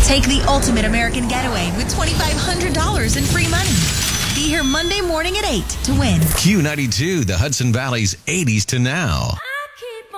Take the ultimate American getaway with $2,500 in free money. Be here Monday morning at 8 to win. Q92, the Hudson Valley's 80s to now.